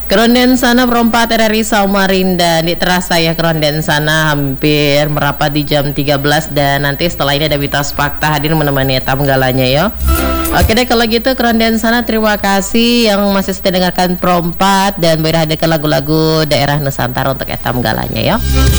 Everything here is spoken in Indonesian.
Keronden sana perempat RRI Samarinda. Ini terasa ya keronden sana hampir merapat di jam 13 dan nanti setelah ini ada Mitos Fakta hadir menemani tamu galanya ya. Oke deh kalau gitu keronden sana terima kasih yang masih setia dengarkan perempat dan berhadirkan lagu-lagu daerah Nusantara untuk etam galanya ya.